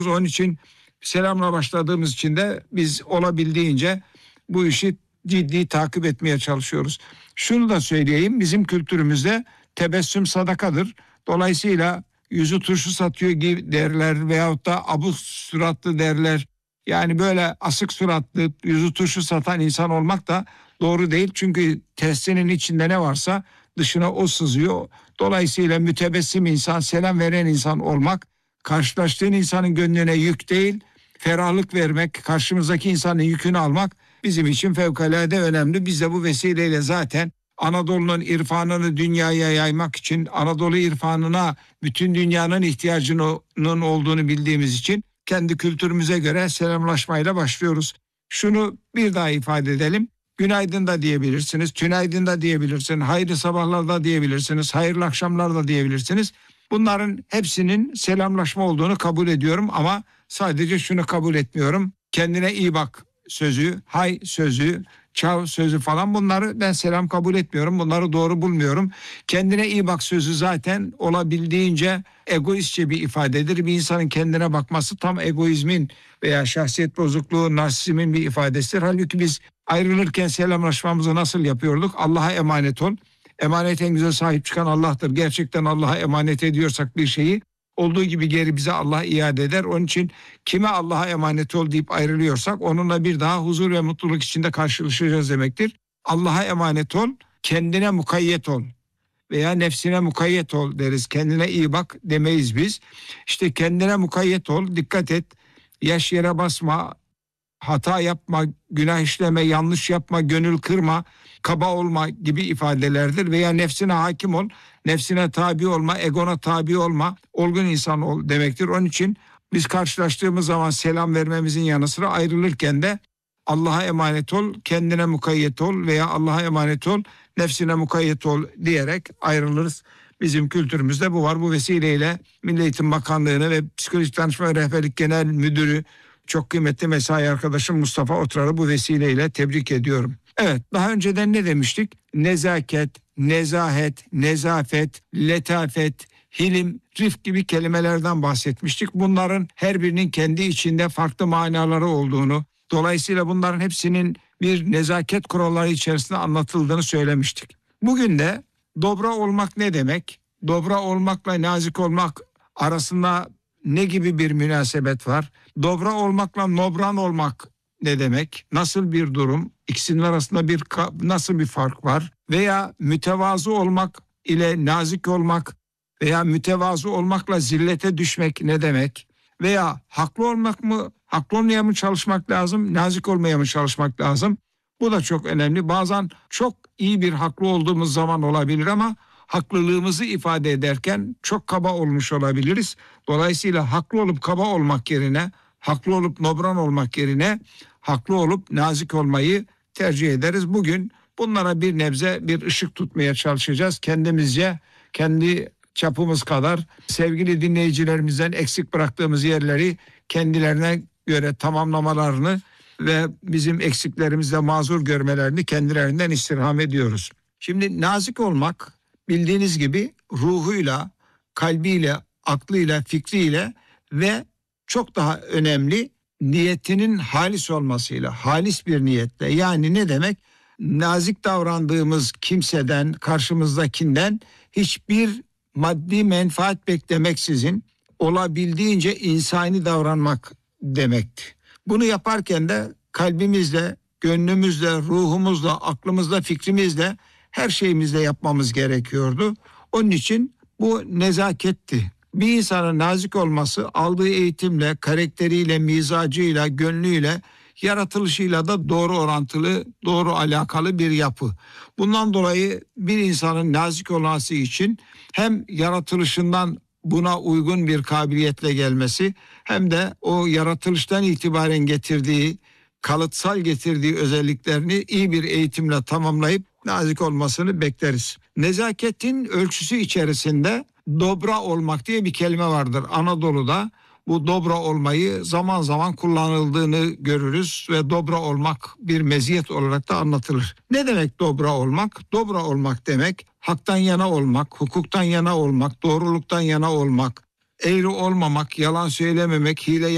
Onun için selamla başladığımız için de biz olabildiğince bu işi ciddi takip etmeye çalışıyoruz. Şunu da söyleyeyim, bizim kültürümüzde tebessüm sadakadır. Dolayısıyla yüzü turşu satıyor gibi derler veyahut da abuk suratlı derler. Yani böyle asık suratlı, yüzü turşu satan insan olmak da doğru değil. Çünkü testinin içinde ne varsa dışına o sızıyor. Dolayısıyla mütebessim insan, selam veren insan olmak, karşılaştığın insanın gönlüne yük değil, ferahlık vermek, karşımızdaki insanın yükünü almak bizim için fevkalade önemli. Biz de bu vesileyle zaten Anadolu'nun irfanını dünyaya yaymak için, Anadolu irfanına bütün dünyanın ihtiyacının olduğunu bildiğimiz için kendi kültürümüze göre selamlaşmayla başlıyoruz. Şunu bir daha ifade edelim. Günaydın da diyebilirsiniz, tünaydın da diyebilirsiniz, hayırlı sabahlar da diyebilirsiniz, hayırlı akşamlar da diyebilirsiniz. Bunların hepsinin selamlaşma olduğunu kabul ediyorum ama sadece şunu kabul etmiyorum. Kendine iyi bak sözü, hay sözü, çav sözü falan, bunları ben selam kabul etmiyorum. Bunları doğru bulmuyorum. Kendine iyi bak sözü zaten olabildiğince egoistçe bir ifadedir. Bir insanın kendine bakması tam egoizmin veya şahsiyet bozukluğu, narsizmin bir ifadesidir. Halbuki biz ayrılırken selamlaşmamızı nasıl yapıyorduk? Allah'a emanet ol. Emanet en güzel sahip çıkan Allah'tır. Gerçekten Allah'a emanet ediyorsak bir şeyi, olduğu gibi geri bize Allah iade eder. Onun için kime Allah'a emanet ol deyip ayrılıyorsak onunla bir daha huzur ve mutluluk içinde karşılaşacağız demektir. Allah'a emanet ol, kendine mukayyet ol veya nefsine mukayyet ol deriz. Kendine iyi bak demeyiz biz. İşte kendine mukayyet ol, dikkat et, yaş yere basma, hata yapma, günah işleme, yanlış yapma, gönül kırma, kaba olma gibi ifadelerdir. Veya nefsine hakim ol, nefsine tabi olma, egona tabi olma, olgun insan ol demektir. Onun için biz karşılaştığımız zaman selam vermemizin yanı sıra ayrılırken de Allah'a emanet ol, kendine mukayyet ol veya Allah'a emanet ol, nefsine mukayyet ol diyerek ayrılırız. Bizim kültürümüzde bu var. Bu vesileyle Milli Eğitim Bakanlığı'nı ve Psikolojik Danışma ve Rehberlik Genel Müdürü, çok kıymetli mesai arkadaşım Mustafa Otrar'ı bu vesileyle tebrik ediyorum. Evet, daha önceden ne demiştik? Nezaket, nezahet, nezafet, letafet, hilim, rifk gibi kelimelerden bahsetmiştik. Bunların her birinin kendi içinde farklı manaları olduğunu, dolayısıyla bunların hepsinin bir nezaket kuralları içerisinde anlatıldığını söylemiştik. Bugün de dobra olmak ne demek? Dobra olmakla nazik olmak arasında ne gibi bir münasebet var? Dobra olmakla nobran olmak ne demek? Nasıl bir durum? İkisinin arasında nasıl bir fark var? Veya mütevazı olmak ile nazik olmak veya mütevazı olmakla zillete düşmek ne demek? Veya haklı olmak mı, haklı olmaya mı çalışmak lazım, nazik olmaya mı çalışmak lazım? Bu da çok önemli. Bazen çok iyi bir haklı olduğumuz zaman olabilir ama haklılığımızı ifade ederken çok kaba olmuş olabiliriz. Dolayısıyla haklı olup kaba olmak yerine, haklı olup nobran olmak yerine haklı olup nazik olmayı tercih ederiz. Bugün bunlara bir nebze bir ışık tutmaya çalışacağız. Kendimizce, kendi çapımız kadar sevgili dinleyicilerimizden eksik bıraktığımız yerleri kendilerine göre tamamlamalarını ve bizim eksiklerimizle mazur görmelerini kendilerinden istirham ediyoruz. Şimdi nazik olmak bildiğiniz gibi ruhuyla, kalbiyle, aklıyla, fikriyle ve çok daha önemli niyetinin halis olmasıyla, halis bir niyetle. Yani ne demek? Nazik davrandığımız kimseden, karşımızdakinden hiçbir maddi menfaat beklemeksizin olabildiğince insani davranmak demekti. Bunu yaparken de kalbimizle, gönlümüzle, ruhumuzla, aklımızla, fikrimizle, her şeyimizle yapmamız gerekiyordu. Onun için bu nezaketti. Bir insanın nazik olması aldığı eğitimle, karakteriyle, mizacıyla, gönlüyle, yaratılışıyla da doğru orantılı, doğru alakalı bir yapı. Bundan dolayı bir insanın nazik olması için hem yaratılışından buna uygun bir kabiliyetle gelmesi hem de o yaratılıştan itibaren getirdiği, kalıtsal getirdiği özelliklerini iyi bir eğitimle tamamlayıp nazik olmasını bekleriz. Nezaketin ölçüsü içerisinde dobra olmak diye bir kelime vardır. Anadolu'da bu dobra olmayı zaman zaman kullanıldığını görürüz ve dobra olmak bir meziyet olarak da anlatılır. Ne demek dobra olmak? Dobra olmak demek haktan yana olmak, hukuktan yana olmak, doğruluktan yana olmak, eğri olmamak, yalan söylememek, hile